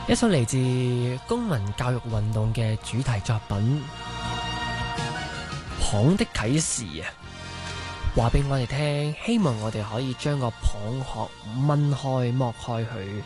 一首嚟自公民教育運動嘅主題作品《蚌的啟示》啊，話俾我哋聽，希望我哋可以將個蚌殼掹開、剝開佢，